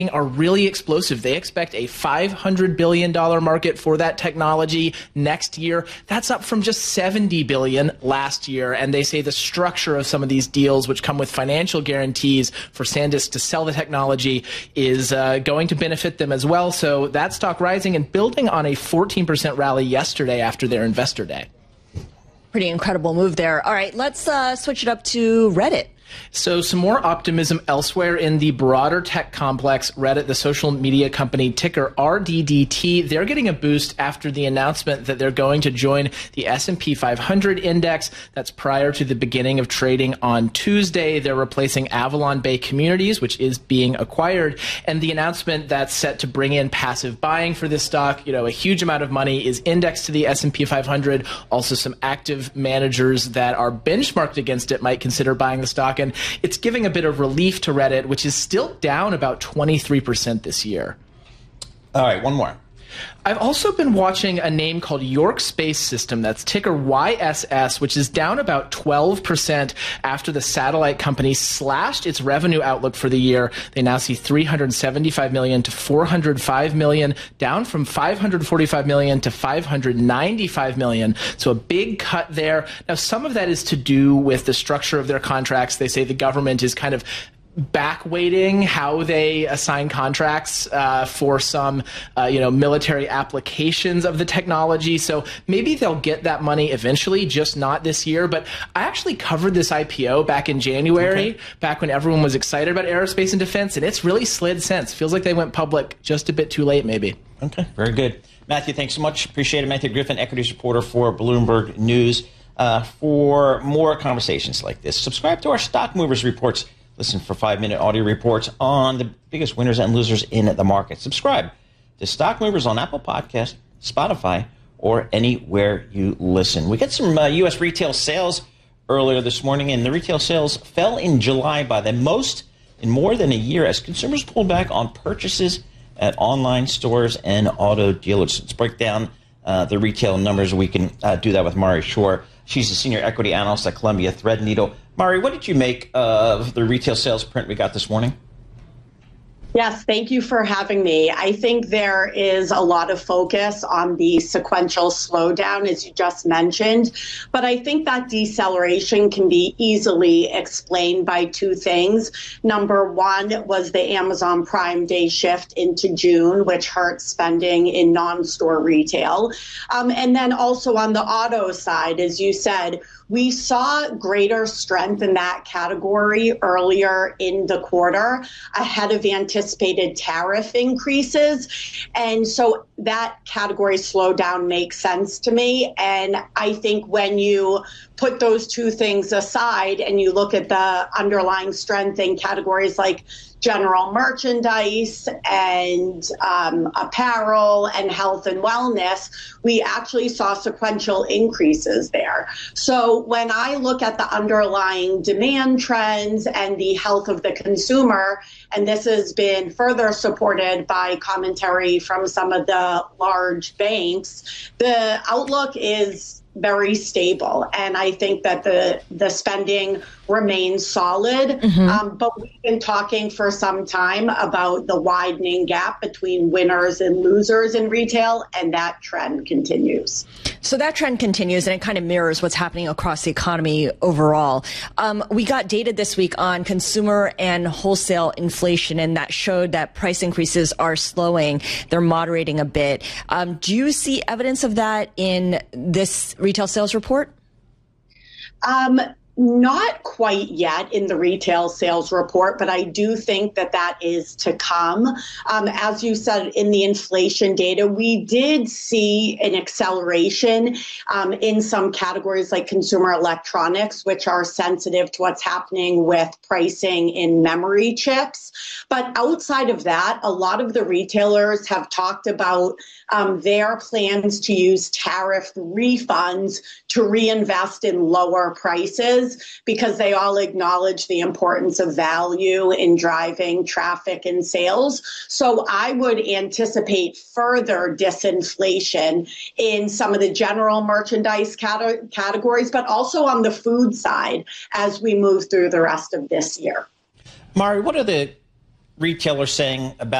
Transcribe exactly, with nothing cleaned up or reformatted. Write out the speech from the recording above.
are really explosive. They expect a five hundred billion dollars market for that technology next year. That's up from just seventy billion dollars last year. And they say the structure of some of these deals, which come with financial guarantees for SanDisk to sell the technology, is uh, going to benefit them as well. So that stock rising and building on a fourteen percent rally yesterday after their investor day. Pretty incredible move there. All right, let's uh, switch it up to Reddit. So some more optimism elsewhere in the broader tech complex. Reddit, the social media company, ticker R D D T, they're getting a boost after the announcement that they're going to join the S and P five hundred index. That's prior to the beginning of trading on Tuesday. They're replacing Avalon Bay Communities, which is being acquired. And the announcement that's set to bring in passive buying for this stock, you know, a huge amount of money is indexed to the S and P five hundred. Also, some active managers that are benchmarked against it might consider buying the stock. And it's giving a bit of relief to Reddit, which is still down about twenty-three percent this year. All right, one more. I've also been watching a name called York Space System, that's ticker Y S S, which is down about twelve percent after the satellite company slashed its revenue outlook for the year. They now see three hundred seventy-five million dollars to four hundred five million dollars, down from five hundred forty-five million dollars to five hundred ninety-five million dollars. So a big cut there. Now, some of that is to do with the structure of their contracts. They say the government is kind of back weighting how they assign contracts uh, for some, uh, you know, military applications of the technology. So maybe they'll get that money eventually, just not this year. But I actually covered this I P O back in January, okay. back when everyone was excited about aerospace and defense, and it's really slid since. Feels like they went public just a bit too late, maybe. Okay, very good. Matthew, thanks so much. Appreciate it. Matthew Griffin, equities reporter for Bloomberg News. Uh, for more conversations like this, subscribe to our Stock Movers reports. Listen for five-minute audio reports on the biggest winners and losers in the market. Subscribe to Stock Movers on Apple Podcasts, Spotify, or anywhere you listen. We got some uh, U S retail sales earlier this morning, and the retail sales fell in July by the most in more than a year as consumers pulled back on purchases at online stores and auto dealers. Let's break down uh, the retail numbers. We can uh, do that with Mari Shore. She's a senior equity analyst at Columbia Threadneedle. Mari, what did you make of the retail sales print we got this morning? Yes, thank you for having me. I think there is a lot of focus on the sequential slowdown, as you just mentioned, but I think that deceleration can be easily explained by two things. Number one was the Amazon Prime Day shift into June, which hurt spending in non-store retail. Um, and then also on the auto side, as you said, we saw greater strength in that category earlier in the quarter ahead of anticipated tariff increases. And so that category slowdown makes sense to me. And I think when you put those two things aside and you look at the underlying strength in categories like general merchandise and um, apparel and health and wellness, we actually saw sequential increases there. So when I look at the underlying demand trends and the health of the consumer, and this has been further supported by commentary from some of the large banks, the outlook is very stable. And I think that the, the spending remains solid. Mm-hmm. Um, but we've been talking for some time about the widening gap between winners and losers in retail, and that trend continues. So that trend continues, and it kind of mirrors what's happening across the economy overall. Um, we got data this week on consumer and wholesale inflation, and that showed that price increases are slowing. They're moderating a bit. Um, do you see evidence of that in this retail sales report? Um, Not quite yet in the retail sales report, but I do think that that is to come. Um, as you said, in the inflation data, we did see an acceleration um, in some categories like consumer electronics, which are sensitive to what's happening with pricing in memory chips. But outside of that, a lot of the retailers have talked about um, their plans to use tariff refunds to reinvest in lower prices, because they all acknowledge the importance of value in driving traffic and sales. So I would anticipate further disinflation in some of the general merchandise cate- categories, but also on the food side as we move through the rest of this year. Mari, what are the retailers saying about